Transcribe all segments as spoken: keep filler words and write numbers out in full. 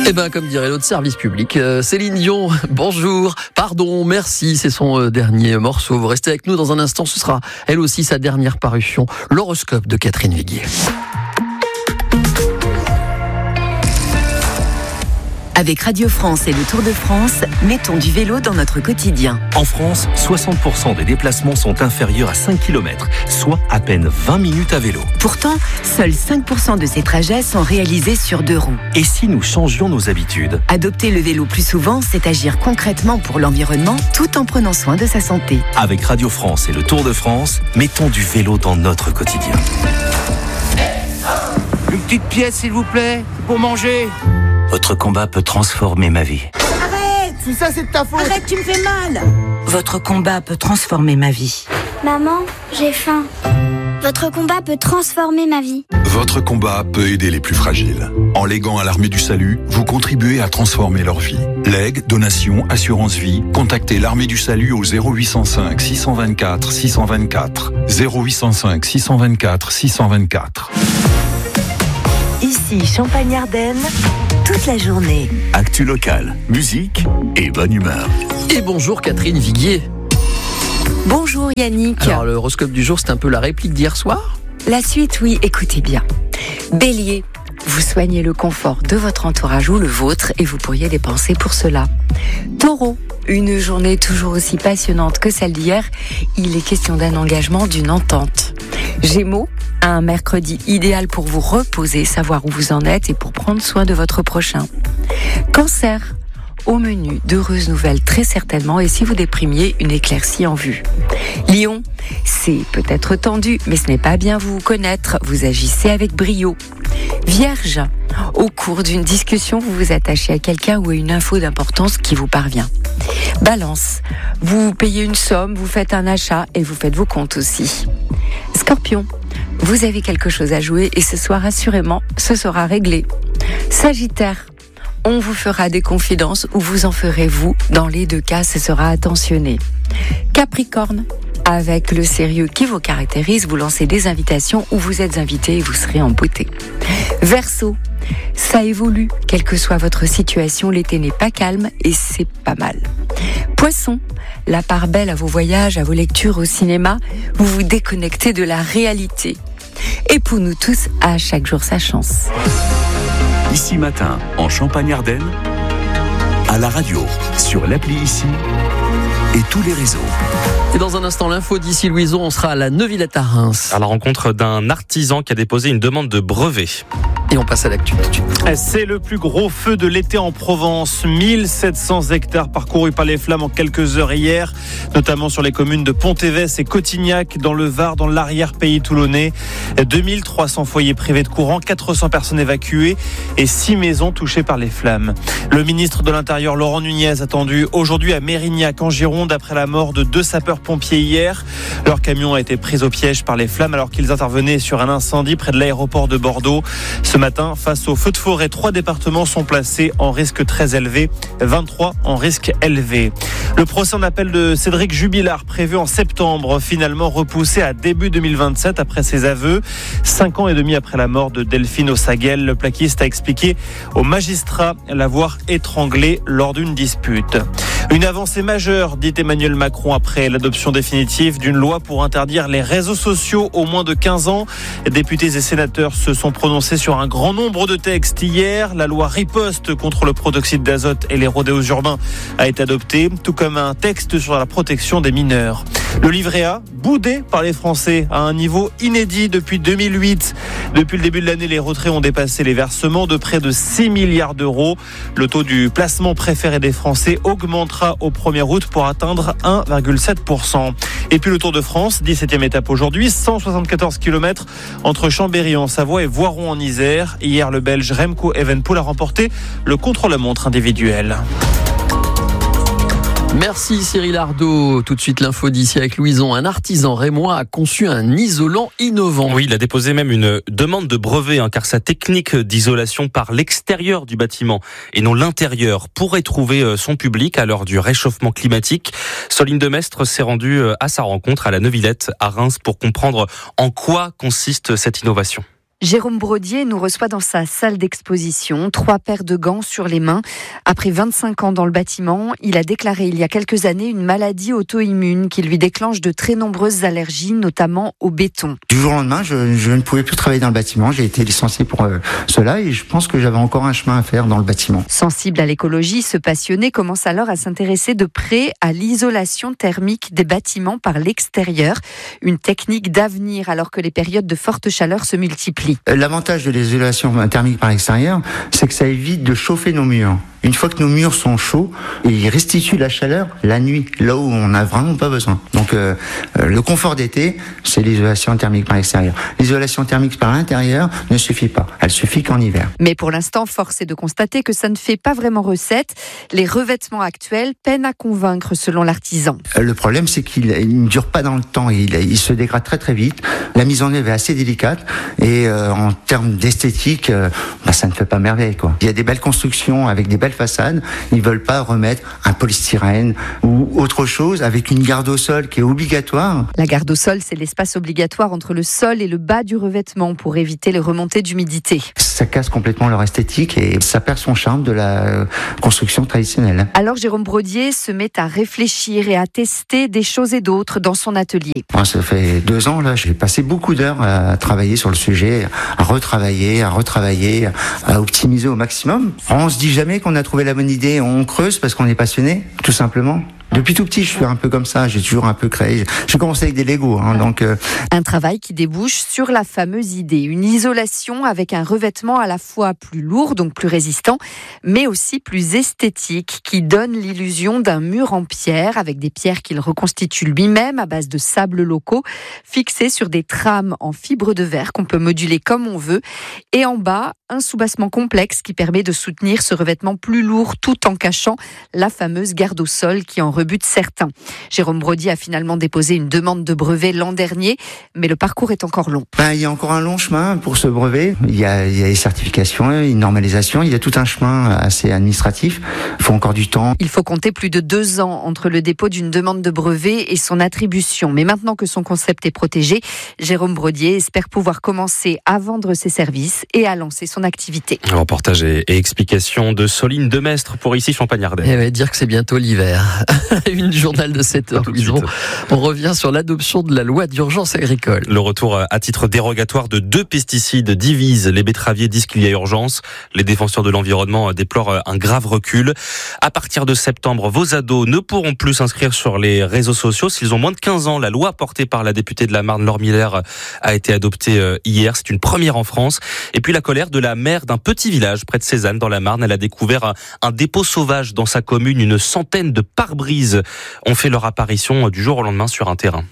Eh ben, comme dirait l'autre service public, euh, Céline Dion, bonjour, pardon, merci, c'est son euh, dernier morceau. Vous restez avec nous dans un instant, ce sera elle aussi sa dernière parution, l'horoscope de Catherine Viguier. Avec Radio France et le Tour de France, mettons du vélo dans notre quotidien. En France, soixante pour cent des déplacements sont inférieurs à cinq kilomètres, soit à peine vingt minutes à vélo. Pourtant, seuls cinq pour cent de ces trajets sont réalisés sur deux roues. Et si nous changions nos habitudes ? Adopter le vélo plus souvent, c'est agir concrètement pour l'environnement tout en prenant soin de sa santé. Avec Radio France et le Tour de France, mettons du vélo dans notre quotidien. Une petite pièce, s'il vous plaît, pour manger. Votre combat peut transformer ma vie. Arrête! Tout ça, c'est de ta faute. Arrête, tu me fais mal! Votre combat peut transformer ma vie. Maman, j'ai faim. Votre combat peut transformer ma vie. Votre combat peut aider les plus fragiles. En léguant à l'Armée du Salut, vous contribuez à transformer leur vie. Legs, donations, assurance vie, contactez l'Armée du Salut au zéro huit cent cinq six cent vingt-quatre six cent vingt-quatre. zéro huit cent cinq six cent vingt-quatre six cent vingt-quatre. Ici, Champagne-Ardenne, toute la journée. Actu locale, musique et bonne humeur. Et bonjour Catherine Viguier. Bonjour Yannick. Alors l'horoscope du jour, c'est un peu la réplique d'hier soir ? La suite, oui, écoutez bien. Bélier, vous soignez le confort de votre entourage ou le vôtre et vous pourriez dépenser pour cela. Taureau, une journée toujours aussi passionnante que celle d'hier. Il est question d'un engagement, d'une entente. Gémeaux, un mercredi idéal pour vous reposer, savoir où vous en êtes et pour prendre soin de votre prochain. Cancer, au menu d'heureuses nouvelles très certainement et si vous déprimiez, une éclaircie en vue. Lion, c'est peut-être tendu mais ce n'est pas bien vous connaître, vous agissez avec brio. Vierge, au cours d'une discussion, vous vous attachez à quelqu'un ou à une info d'importance qui vous parvient. Balance, vous payez une somme, vous faites un achat et vous faites vos comptes aussi. Scorpion, vous avez quelque chose à jouer et ce soir, assurément, ce sera réglé. Sagittaire, on vous fera des confidences ou vous en ferez vous. Dans les deux cas, ce sera attentionné. Capricorne, avec le sérieux qui vous caractérise, vous lancez des invitations où vous êtes invité et vous serez en beauté. Verseau, ça évolue, quelle que soit votre situation, l'été n'est pas calme et c'est pas mal. Poisson, la part belle à vos voyages, à vos lectures au cinéma, vous vous déconnectez de la réalité. Et pour nous tous, à chaque jour sa chance. Ici matin, en Champagne-Ardenne, à la radio, sur l'appli Ici et tous les réseaux. Et dans un instant, l'info d'ici Louison, on sera à la Neuvillette à Reims. À la rencontre d'un artisan qui a déposé une demande de brevet. Et on passe à l'actu tout de suite. C'est le plus gros feu de l'été en Provence. mille sept cents hectares parcourus par les flammes en quelques heures hier, notamment sur les communes de Pontévès et Cotignac, dans le Var, dans l'arrière-pays toulonnais. deux mille trois cents foyers privés de courant, quatre cents personnes évacuées et six maisons touchées par les flammes. Le ministre de l'Intérieur, Laurent Nunez, attendu aujourd'hui à Mérignac, en Gironde, après la mort de deux sapeurs-pompiers hier. Leur camion a été pris au piège par les flammes alors qu'ils intervenaient sur un incendie près de l'aéroport de Bordeaux. Ce matin, face aux feux de forêt, trois départements sont placés en risque très élevé, vingt-trois en risque élevé. Le procès en appel de Cédric Jubilard, prévu en septembre, finalement repoussé à début deux mille vingt-sept après ses aveux. Cinq ans et demi après la mort de Delphine Ossaguel, le plaquiste a expliqué au magistrat l'avoir étranglé lors d'une dispute. Une avancée majeure, dit Emmanuel Macron, après l'adoption définitive d'une loi pour interdire les réseaux sociaux aux moins de quinze ans. Députés et sénateurs se sont prononcés sur un grand nombre de textes hier. La loi riposte contre le protoxyde d'azote et les rodéos urbains a été adoptée, tout comme un texte sur la protection des mineurs. Le livret A, boudé par les Français à un niveau inédit depuis deux mille huit. Depuis le début de l'année, les retraits ont dépassé les versements de près de six milliards d'euros. Le taux du placement préféré des Français augmentera au premier août pour atteindre un virgule sept pour cent. Et puis le Tour de France, dix-septième étape aujourd'hui, cent soixante-quatorze kilomètres entre Chambéry en Savoie et Voiron en Isère. Hier, le Belge Remco Evenepoel a remporté le contre-la-montre individuel. Merci Cyril Ardo. Tout de suite l'info d'ici avec Louison. Un artisan rémois a conçu un isolant innovant. Oui, il a déposé même une demande de brevet, hein, car sa technique d'isolation par l'extérieur du bâtiment et non l'intérieur pourrait trouver son public à l'heure du réchauffement climatique. Soline Demestre s'est rendue à sa rencontre à la Neuvillette à Reims pour comprendre en quoi consiste cette innovation. Jérôme Brodier nous reçoit dans sa salle d'exposition, trois paires de gants sur les mains. Après vingt-cinq ans dans le bâtiment, il a déclaré il y a quelques années une maladie auto-immune qui lui déclenche de très nombreuses allergies, notamment au béton. Du jour au lendemain, je, je ne pouvais plus travailler dans le bâtiment. J'ai été licencié pour euh, cela et je pense que j'avais encore un chemin à faire dans le bâtiment. Sensible à l'écologie, ce passionné commence alors à s'intéresser de près à l'isolation thermique des bâtiments par l'extérieur. Une technique d'avenir alors que les périodes de forte chaleur se multiplient. L'avantage de l'isolation thermique par l'extérieur, c'est que ça évite de chauffer nos murs. Une fois que nos murs sont chauds, ils restituent la chaleur la nuit, là où on n'a vraiment pas besoin. Donc euh, le confort d'été, c'est l'isolation thermique par l'extérieur. L'isolation thermique par l'intérieur ne suffit pas. Elle suffit qu'en hiver. Mais pour l'instant, force est de constater que ça ne fait pas vraiment recette. Les revêtements actuels peinent à convaincre selon l'artisan. Le problème, c'est qu'il ne dure pas dans le temps. Il, il se dégrade très très vite. La mise en œuvre est assez délicate et euh, en termes d'esthétique, euh, bah, ça ne fait pas merveille, quoi. Il y a des belles constructions avec des belles façades. Ils veulent pas remettre un polystyrène ou autre chose avec une garde au sol qui est obligatoire. La garde au sol, c'est l'espace obligatoire entre le sol et le bas du revêtement pour éviter les remontées d'humidité. Ça casse complètement leur esthétique et ça perd son charme de la construction traditionnelle. Alors Jérôme Brodier se met à réfléchir et à tester des choses et d'autres dans son atelier. Moi, ça fait deux ans là, j'ai passé beaucoup d'heures à travailler sur le sujet, à retravailler, à retravailler, à optimiser au maximum. On se dit jamais qu'on a trouvé la bonne idée, on creuse parce qu'on est passionné, tout simplement. Depuis tout petit, je suis un peu comme ça, j'ai toujours un peu créé. J'ai commencé avec des Legos, hein, donc... Euh... Un travail qui débouche sur la fameuse idée, une isolation avec un revêtement à la fois plus lourd, donc plus résistant, mais aussi plus esthétique, qui donne l'illusion d'un mur en pierre, avec des pierres qu'il reconstitue lui-même à base de sables locaux, fixés sur des trames en fibre de verre qu'on peut moduler comme on veut, et en bas, un soubassement complexe qui permet de soutenir ce revêtement plus lourd tout en cachant la fameuse garde au sol qui en rebute certains. Jérôme Brodier a finalement déposé une demande de brevet l'an dernier, mais le parcours est encore long. Ben, il y a encore un long chemin pour ce brevet. Il y a, il y a des certifications, une normalisation, il y a tout un chemin assez administratif. Il faut encore du temps. Il faut compter plus de deux ans entre le dépôt d'une demande de brevet et son attribution. Mais maintenant que son concept est protégé, Jérôme Brodier espère pouvoir commencer à vendre ses services et à lancer son activité. Reportage et, et explication de Soline Demestre pour ici Champagne-Ardenne. Eh ouais, dire que c'est bientôt l'hiver. Une journal de sept heures, Louison. On revient sur l'adoption de la loi d'urgence agricole. Le retour à titre dérogatoire de deux pesticides divise. Les betteraviers disent qu'il y a urgence. Les défenseurs de l'environnement déplorent un grave recul. À partir de septembre, vos ados ne pourront plus s'inscrire sur les réseaux sociaux s'ils ont moins de quinze ans. La loi portée par la députée de la Marne, Laure Miller, a été adoptée hier. C'est une première en France. Et puis la colère de la maire d'un petit village près de Cézanne dans la Marne. Elle a découvert un dépôt sauvage dans sa commune. Une centaine de pare-brises ont fait leur apparition du jour au lendemain sur un terrain.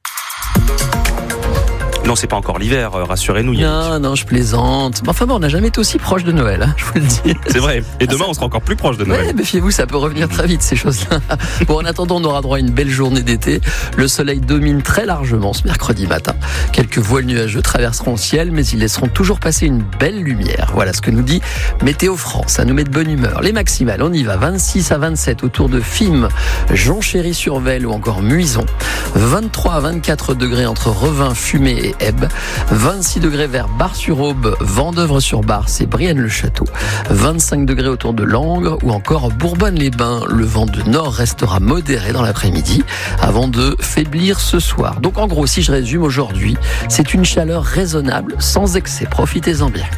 Non, c'est pas encore l'hiver, rassurez-nous. Non, non, je plaisante. Mais enfin bon, on n'a jamais été aussi proche de Noël, hein, je vous le dis. C'est vrai. Et demain, on sera encore plus proche de Noël. Ouais, méfiez-vous, ça peut revenir très vite, ces choses-là. Bon, en attendant, on aura droit à une belle journée d'été. Le soleil domine très largement ce mercredi matin. Quelques voiles nuageux traverseront le ciel, mais ils laisseront toujours passer une belle lumière. Voilà ce que nous dit Météo France. Ça nous met de bonne humeur. Les maximales, on y va. vingt-six à vingt-sept autour de Fismes, Jonchery-sur-Vesle ou encore Muison. vingt-trois à vingt-quatre degrés entre Revin, Fumé et Ebbe. vingt-six degrés vers Bar-sur-Aube, Vendeuvre-sur-Barse et Brienne-le-Château. vingt-cinq degrés autour de Langres ou encore Bourbonne-les-Bains. Le vent de nord restera modéré dans l'après-midi avant de faiblir ce soir. Donc en gros, si je résume aujourd'hui, c'est une chaleur raisonnable, sans excès. Profitez-en bien.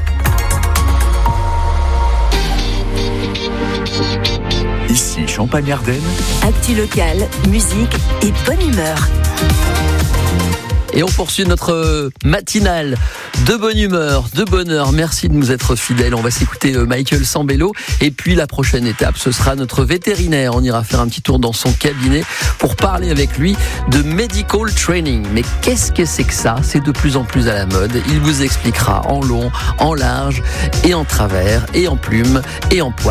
Ici Champagne-Ardenne. Actu locale, musique et bonne humeur. Et on poursuit notre matinale de bonne humeur, de bonheur. Merci de nous être fidèles. On va s'écouter Michael Sambello. Et puis la prochaine étape, ce sera notre vétérinaire. On ira faire un petit tour dans son cabinet pour parler avec lui de medical training. Mais qu'est-ce que c'est que ça ? C'est de plus en plus à la mode. Il vous expliquera en long, en large et en travers et en plume et en poil.